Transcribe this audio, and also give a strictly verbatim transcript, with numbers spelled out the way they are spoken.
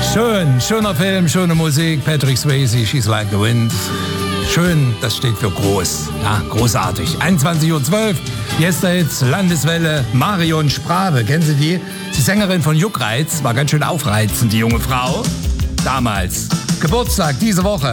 Schön, schöner Film, schöne Musik. Patrick Swayze, She's Like the Wind. Schön, das steht für groß. Ja, großartig. einundzwanzig Uhr zwölf. Jetzt der Hit, Landeswelle, Marion Sprave. Kennen Sie die? Die Sängerin von Juckreiz. War ganz schön aufreizend, die junge Frau. Damals. Geburtstag diese Woche.